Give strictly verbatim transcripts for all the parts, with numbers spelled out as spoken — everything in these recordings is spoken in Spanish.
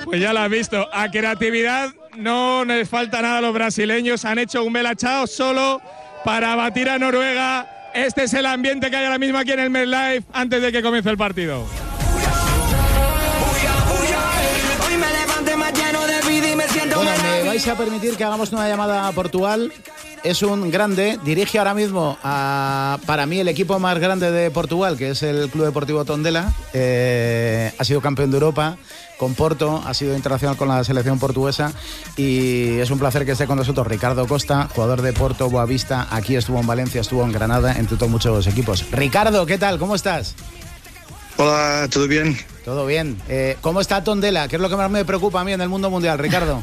Pues ya lo has visto, a creatividad no les falta nada a los brasileños, han hecho un Bella Ciao solo para batir a Noruega. Este es el ambiente que hay ahora mismo aquí en el MetLife antes de que comience el partido. Bueno, me vais a permitir que hagamos una llamada a Portugal. Es un grande, dirige ahora mismo a, para mí, el equipo más grande de Portugal, que es el Club Deportivo Tondela. Eh, ha sido campeón de Europa con Porto, ha sido internacional con la selección portuguesa y es un placer que esté con nosotros Ricardo Costa, jugador de Porto, Boavista. Aquí estuvo en Valencia, estuvo en Granada, entre todos muchos equipos. Ricardo, ¿qué tal? ¿Cómo estás? Hola, ¿todo bien? Todo bien. Eh, ¿Cómo está Tondela? ¿Qué es lo que más me preocupa a mí en el mundo mundial, Ricardo?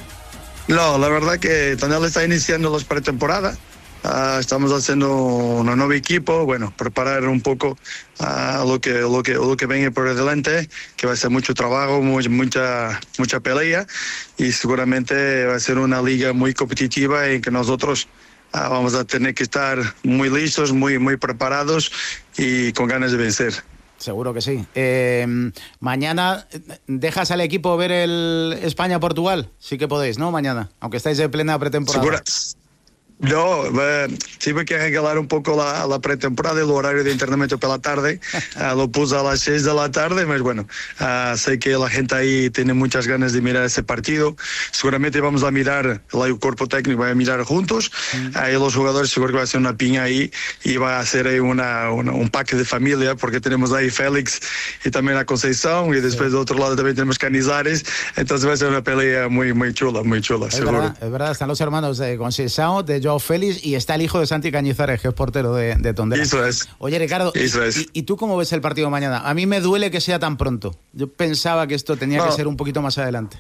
No, la verdad que Tondela está iniciando las pretemporadas. Uh, estamos haciendo un nuevo equipo, bueno, preparar un poco uh, lo que lo que lo que viene por delante, que va a ser mucho trabajo, muy, mucha mucha pelea y seguramente va a ser una liga muy competitiva en que nosotros uh, vamos a tener que estar muy listos, muy muy preparados y con ganas de vencer. Seguro que sí. Eh, mañana, ¿dejas al equipo ver el España-Portugal? Sí que podéis, ¿no? Mañana, aunque estáis en plena pretemporada. Segura. No, eh, tuve que regalar un poco la, la pretemporada, el horario de entrenamiento por la tarde. Uh, lo puse a las seis de la tarde, pero bueno, uh, sé que la gente ahí tiene muchas ganas de mirar ese partido. Seguramente vamos a mirar, el cuerpo técnico va a mirar juntos. Mm. Ahí los jugadores seguro que va a hacer una piña ahí y va a hacer ahí una, una, un pack de familia, porque tenemos ahí Félix y también a Conceição, y después sí. De otro lado también tenemos Canizares. Entonces va a ser una pelea muy, muy chula, muy chula, es seguro. Verdad, es verdad, están los hermanos de Conceição, de Félix, y está el hijo de Santi Cañizares, que es portero de, de Tondela. Eso es. Oye, Ricardo, Eso es. ¿y, ¿y tú cómo ves el partido mañana? A mí me duele que sea tan pronto. Yo pensaba que esto tenía no. que ser un poquito más adelante.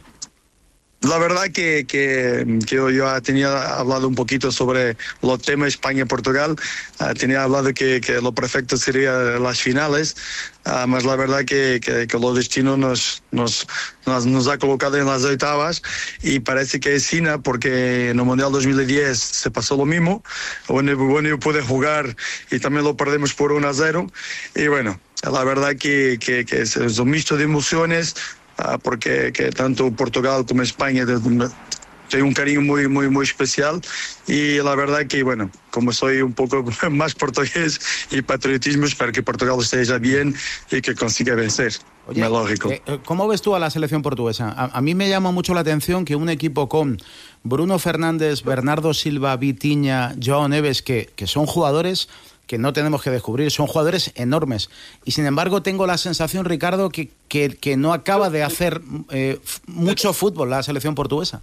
La verdad que, que, que yo ya tenía hablado un poquito sobre los temas España-Portugal. Uh, tenía hablado que, que lo perfecto sería las finales, uh, mas la verdad que, que, que lo destino nos, nos, nos, nos ha colocado en las octavas y parece que es China, porque en el Mundial dos mil diez se pasó lo mismo. Bueno, bueno, yo pude jugar y también lo perdemos por uno a cero. Y bueno, la verdad que, que, que es un mixto de emociones. Uh, porque que tanto Portugal como España tengo un cariño muy muy muy especial y la verdad que bueno, como soy un poco más portugués y patriotismo, espero que Portugal esté ya bien y que consiga vencer. Oye, lógico. Eh, ¿Cómo ves tú a la selección portuguesa? A, a mí me llama mucho la atención que un equipo con Bruno Fernández, Bernardo Silva, Vitinha, João Neves, que, que son jugadores que no tenemos que descubrir, son jugadores enormes. Y sin embargo tengo la sensación, Ricardo, que, que, que no acaba de hacer eh, mucho fútbol la selección portuguesa.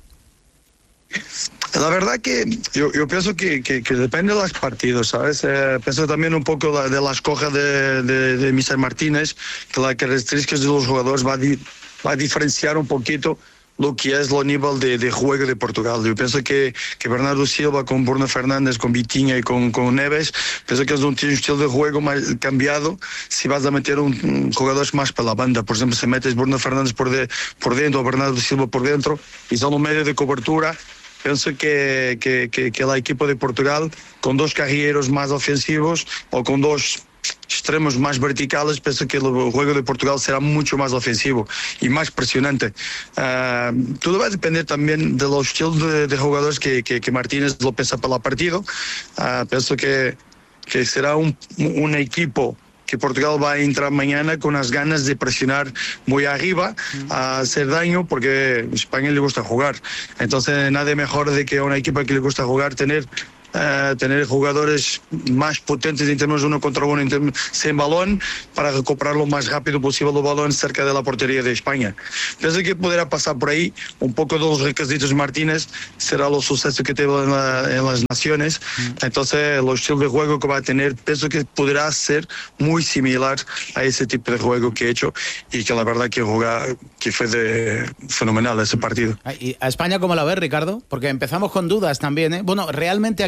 La verdad que yo, yo pienso que, que, que depende de los partidos, ¿sabes? Eh, pienso también un poco la, de la escoja de, de, de mister Martínez, que las características de los jugadores va a, di, va a diferenciar un poquito lo que es lo nivel de, de juego de Portugal. Yo pienso que, que Bernardo Silva con Bruno Fernández, con Vitinha y con, con Neves, pienso que es un, un estilo de juego más cambiado si vas a meter un, un jugadores más para la banda. Por ejemplo, si metes Bruno Fernández por, de, por dentro o Bernardo Silva por dentro y son un medio de cobertura, pienso que, que, que, que el equipo de Portugal, con dos carrileros más ofensivos o con dos extremos más verticales, pienso que el juego de Portugal será mucho más ofensivo y más presionante. Uh, todo va a depender también de los estilos de, de jugadores que, que, que Martínez lo piensa para el partido. Uh, pienso que, que será un, un equipo que Portugal va a entrar mañana con las ganas de presionar muy arriba, a hacer daño, porque a España le gusta jugar. Entonces nada mejor de que a una equipa que le gusta jugar tener Uh, tener jugadores más potentes en términos uno contra uno, en términos, sin balón, para recuperar lo más rápido posible el balón cerca de la portería de España. Pienso que podrá pasar por ahí un poco de los requisitos Martínez, será los sucesos que tuvo en, la, en las naciones. Mm. Entonces los estilos de juego que va a tener, pienso que podrá ser muy similar a ese tipo de juego que he hecho y que la verdad que jugar, que fue de, fenomenal ese partido. ¿Y a España cómo la ves, Ricardo? Porque empezamos con dudas también, ¿eh? Bueno, realmente aquí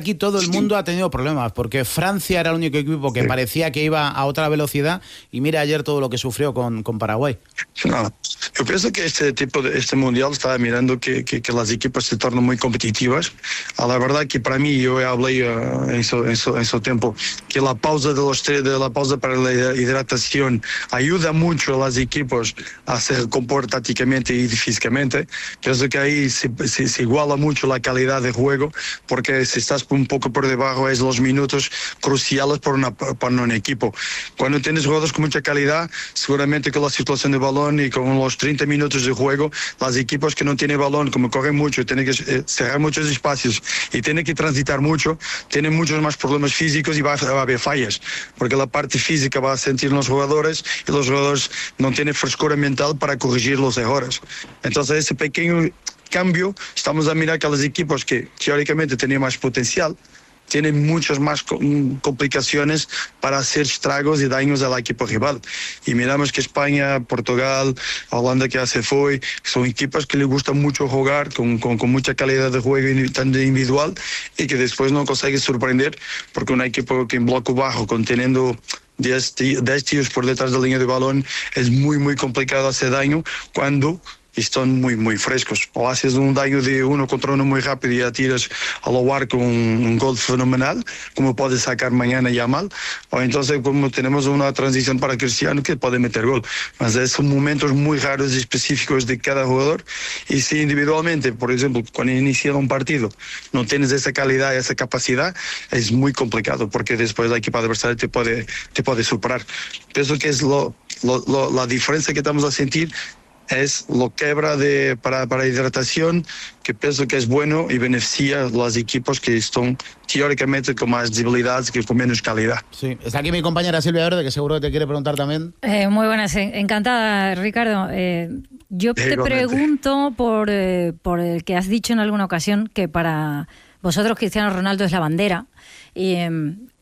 aquí todo el mundo ha tenido problemas, porque Francia era el único equipo que sí. parecía que iba a otra velocidad, y mira ayer todo lo que sufrió con, con Paraguay. No, yo pienso que este tipo de este mundial está mirando que, que, que las equipas se tornan muy competitivas. A la verdad que para mí, yo hablé uh, en, su, en, su, en su tiempo, que la pausa de los tres, de la pausa para la hidratación ayuda mucho a las equipos a se comportar tácticamente y físicamente. Pienso que ahí se, se, se iguala mucho la calidad de juego, porque si estás un poco por debajo es los minutos cruciales para, una, para un equipo. Cuando tienes jugadores con mucha calidad, seguramente con la situación de balón y con los treinta minutos de juego, las equipos que no tienen balón, como corren mucho, tienen que eh, cerrar muchos espacios y tienen que transitar mucho, tienen muchos más problemas físicos y va, va a haber fallas, porque la parte física va a sentir los jugadores y los jugadores no tienen frescura mental para corregir los errores. Entonces ese pequeño cambio, estamos a mirar que los equipos que teóricamente tenían más potencial tienen muchas más complicaciones para hacer estragos y daños al equipo rival. Y miramos que España, Portugal, Holanda, que ya se fue, son equipos que les gusta mucho jugar, con, con, con mucha calidad de juego individual, y que después no consiguen sorprender, porque un equipo que en bloque bajo, conteniendo diez tíos por detrás de la línea de balón, es muy, muy complicado hacer daño cuando están muy, muy frescos. O haces un daño de uno contra uno muy rápido y ya tiras al lugar con un, un gol fenomenal, como puedes sacar mañana ya mal, o entonces como tenemos una transición para Cristiano que puede meter gol. Pero son momentos muy raros y específicos de cada jugador, y si individualmente, por ejemplo, cuando inicia un partido no tienes esa calidad, esa capacidad, es muy complicado, porque después la equipa adversaria te puede, te puede superar. Pienso que es lo, lo, lo, la diferencia que estamos a sentir es lo quebra de, para, para hidratación, que pienso que es bueno y beneficia a los equipos que están teóricamente con más debilidades, que con menos calidad. Sí, está aquí mi compañera Silvia Verde, que seguro que te quiere preguntar también. Eh, muy buenas, encantada, Ricardo. Eh, yo te pregunto por, eh, por el que has dicho en alguna ocasión que para vosotros Cristiano Ronaldo es la bandera, y... Eh,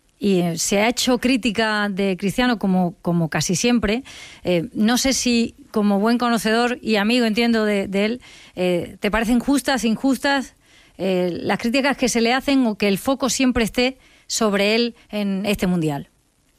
y se ha hecho crítica de Cristiano como, como casi siempre. Eh, no sé si como buen conocedor y amigo, entiendo, de, de él, eh, ¿te parecen justas, injustas eh, las críticas que se le hacen, o que el foco siempre esté sobre él en este Mundial?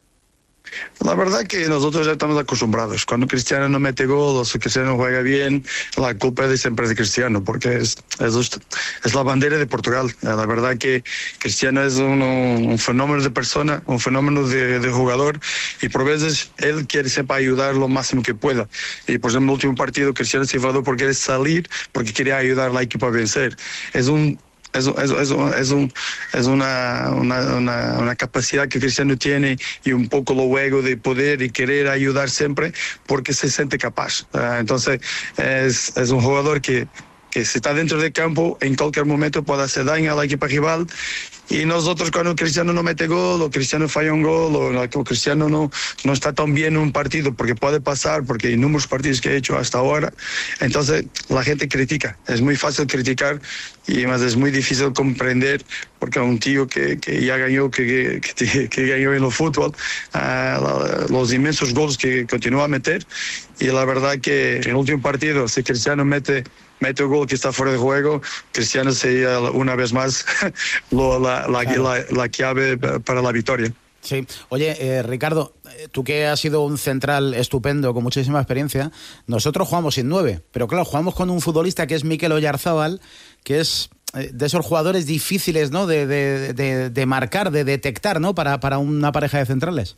La verdad que nosotros ya estamos acostumbrados. Cuando Cristiano no mete gol o si Cristiano juega bien, la culpa es de siempre de Cristiano, porque es, es, es la bandera de Portugal. La verdad que Cristiano es un, un fenómeno de persona, un fenómeno de, de jugador, y por veces él quiere siempre ayudar lo máximo que pueda. Y por ejemplo, en el último partido Cristiano se enfadó porque quiere salir, porque quería ayudar a la equipa a vencer. Es un Es, es, es, es, un, es una, una, una, una capacidad que Cristiano tiene, y un poco lo ego de poder y querer ayudar siempre porque se siente capaz. Uh, entonces es, es un jugador que, que si está dentro del campo en cualquier momento puede hacer daño a la equipa rival. Y nosotros, cuando Cristiano no mete gol, o Cristiano falla un gol, o, o Cristiano no, no está tan bien en un partido, porque puede pasar, porque hay números partidos que he hecho hasta ahora, entonces la gente critica. Es muy fácil criticar, y además es muy difícil comprender, porque un tío que, que ya ganó, que, que, que ganó en el fútbol, uh, la, los inmensos goles que continúa a meter, y la verdad que en el último partido, si Cristiano mete mete el gol que está fuera de juego, Cristiano sería una vez más lo, la, la, claro. la, la clave para la victoria. Sí. Oye, eh, Ricardo, tú que has sido un central estupendo, con muchísima experiencia, nosotros jugamos sin nueve, pero claro, jugamos con un futbolista que es Mikel Oyarzábal, que es de esos jugadores difíciles, ¿no?, de, de, de, de marcar, de detectar, ¿no?, para, para una pareja de centrales.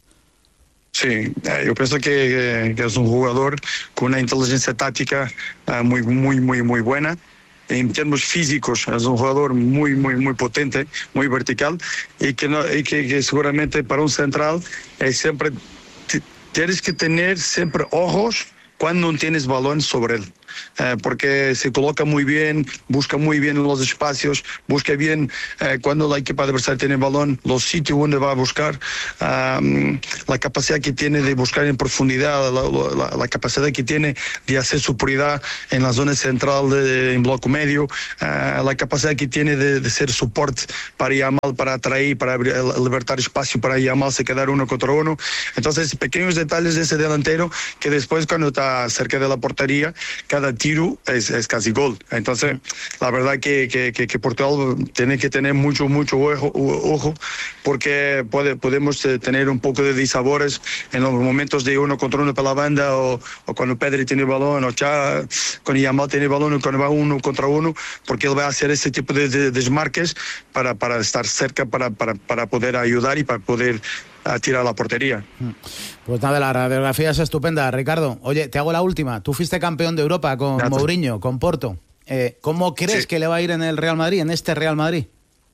Sí, yo pienso que, que es un jugador con una inteligencia táctica uh, muy, muy, muy, muy buena. En términos físicos es un jugador muy, muy, muy potente, muy vertical, y que, no, y que, que seguramente para un central es siempre t- tienes que tener siempre ojos cuando no tienes balón sobre él. Eh, porque se coloca muy bien, busca muy bien los espacios, busca bien eh, cuando la equipa adversaria tiene balón, los sitios donde va a buscar, um, la capacidad que tiene de buscar en profundidad, la, la, la capacidad que tiene de hacer superioridad en la zona central, de, en bloque medio, uh, la capacidad que tiene de, de ser soporte para Yamal, para atraer, para abrir, libertar espacio para Yamal se quedar uno contra uno. Entonces, pequeños detalles de ese delantero que después, cuando está está cerca de la portería, cada tiro es, es casi gol. Entonces, la verdad que, que, que, que Portugal tiene que tener mucho, mucho ojo, ojo porque puede, podemos tener un poco de disabores en los momentos de uno contra uno para la banda, o, o cuando Pedri tiene el balón, o Cha, cuando Yamal tiene el balón, o cuando va uno contra uno, porque él va a hacer ese tipo de, de desmarques para, para estar cerca, para, para, para poder ayudar y para poder a tirar a la portería. Pues nada, la radiografía es estupenda, Ricardo. Oye, te hago la última. Tú fuiste campeón de Europa con Gracias. Mourinho, con Porto. Eh, ¿Cómo crees sí. que le va a ir en el Real Madrid, en este Real Madrid?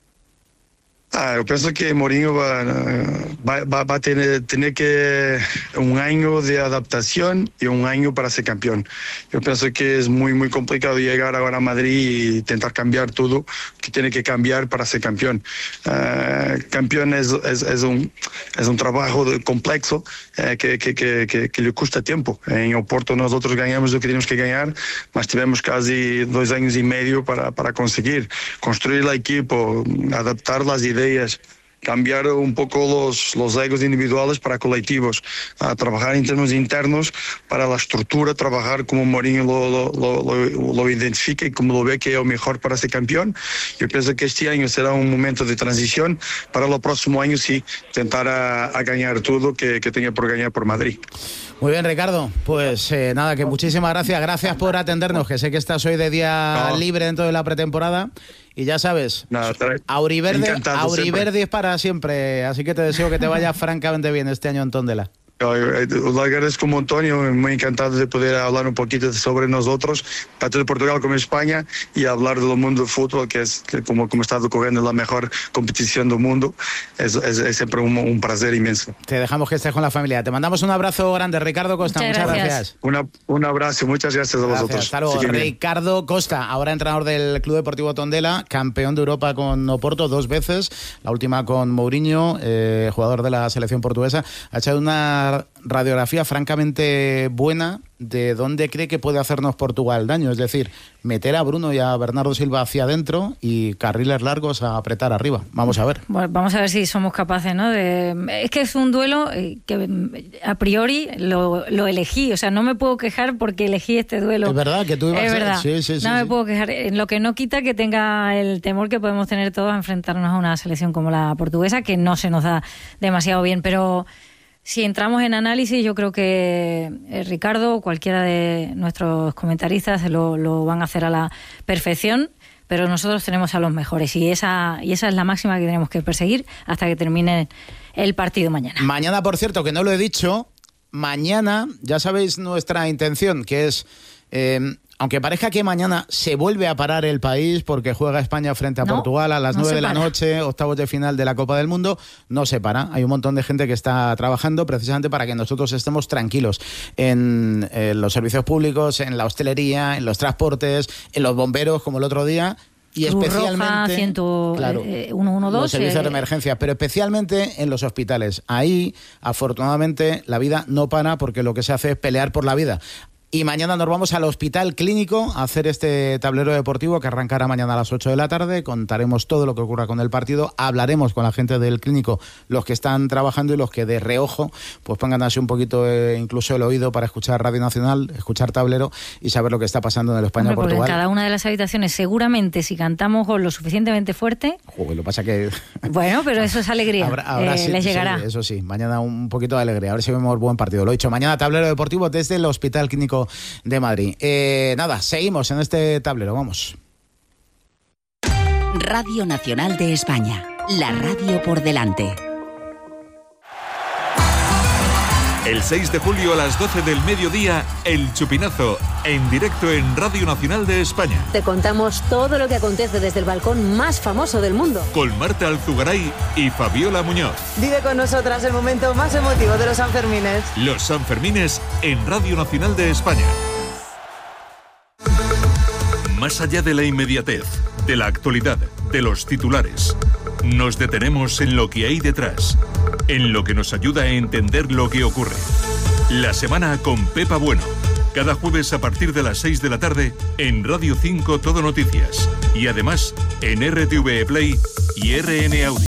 Ah, yo pienso que Mourinho va, va, va, va a tener, tener que un año de adaptación y un año para ser campeón. Yo pienso que es muy muy complicado llegar ahora a Madrid y intentar cambiar todo que tiene que cambiar para ser campeón. Uh, campeón es, es, es, un, es un trabajo complejo uh, que, que, que, que, que le cuesta tiempo. En Oporto nosotros ganhamos lo que tenemos que ganar, mas tivemos casi dos años y medio para, para conseguir construir el equipo, adaptar las ideas, ideas, cambiar un poco los, los egos individuales para colectivos, a trabajar en términos internos para la estructura, trabajar como Mourinho lo, lo, lo, lo identifica y como lo ve que es lo mejor para ser campeón. Yo pienso que este año será un momento de transición para el próximo año sí intentar a, a ganar todo que, que tenga por ganar por Madrid. Muy bien, Ricardo, pues eh, nada, que muchísimas gracias, gracias por atendernos, que sé que estás hoy de día no. libre dentro de la pretemporada. Y ya sabes, nada, Auriverde, Auriverde es para siempre, así que te deseo que te vaya francamente bien este año en Tondela. Os agradezco un montón y muy encantado de poder hablar un poquito sobre nosotros, tanto de Portugal como España, y hablar del mundo del fútbol, que es que como, como está ocurriendo la mejor competición del mundo. Es, es, es siempre un, un placer inmenso. Te dejamos que estés con la familia. Te mandamos un abrazo grande, Ricardo Costa. Muchas, muchas gracias. gracias. Una, un abrazo, muchas gracias a gracias. vosotros. Hasta luego. Ricardo Costa, ahora entrenador del Club Deportivo Tondela, campeón de Europa con Oporto dos veces, la última con Mourinho, eh, jugador de la selección portuguesa. Ha echado una radiografía francamente buena de dónde cree que puede hacernos Portugal daño, es decir, meter a Bruno y a Bernardo Silva hacia adentro y carriles largos a apretar arriba. Vamos a ver. Bueno, vamos a ver si somos capaces, ¿no? De... Es que es un duelo que a priori lo, lo elegí, o sea, no me puedo quejar porque elegí este duelo. Es verdad que tú ibas es a... verdad. Sí, sí, sí, no sí. me puedo quejar, lo que no quita que tenga el temor que podemos tener todos a enfrentarnos a una selección como la portuguesa, que no se nos da demasiado bien, pero si entramos en análisis, yo creo que eh, Ricardo o cualquiera de nuestros comentaristas lo, lo van a hacer a la perfección, pero nosotros tenemos a los mejores y esa, y esa es la máxima que tenemos que perseguir hasta que termine el partido mañana. Mañana, por cierto, que no lo he dicho, mañana, ya sabéis nuestra intención, que es... Eh, aunque parezca que mañana se vuelve a parar el país porque juega España frente a no, Portugal a las no nueve de la noche, octavos de final de la Copa del Mundo, no se para. Hay un montón de gente que está trabajando precisamente para que nosotros estemos tranquilos en, en los servicios públicos, en la hostelería, en los transportes, en los bomberos, como el otro día. Y Cruz especialmente Roja, claro, eh, uno uno dos, los servicios eh, de emergencia, pero especialmente en los hospitales. Ahí, afortunadamente, la vida no para porque lo que se hace es pelear por la vida. Y mañana nos vamos al Hospital Clínico a hacer este tablero deportivo que arrancará mañana a las ocho de la tarde. Contaremos todo lo que ocurra con el partido. Hablaremos con la gente del clínico, los que están trabajando y los que de reojo pues pongan así un poquito eh, incluso el oído para escuchar Radio Nacional, escuchar tablero y saber lo que está pasando en el España-Portugal. Porque en cada una de las habitaciones seguramente si cantamos gol lo suficientemente fuerte... Joder, lo pasa que... Bueno, pero eso es alegría. Habrá, habrá, eh, sí, les llegará. Sí, eso sí, mañana un poquito de alegría. A ver si vemos buen partido. Lo he dicho, mañana tablero deportivo desde el Hospital Clínico de Madrid. Eh, nada, seguimos en este tablero, vamos. Radio Nacional de España, la radio por delante. El seis de julio a las doce del mediodía, El Chupinazo, en directo en Radio Nacional de España. Te contamos todo lo que acontece desde el balcón más famoso del mundo. Con Marta Alzugaray y Fabiola Muñoz. Vive con nosotras el momento más emotivo de los Sanfermines. Los Sanfermines en Radio Nacional de España. Más allá de la inmediatez, de la actualidad, de los titulares, nos detenemos en lo que hay detrás, en lo que nos ayuda a entender lo que ocurre. La semana con Pepa Bueno, cada jueves a partir de las seis de la tarde en Radio cinco Todo Noticias y además en R T V E Play y R N Audio.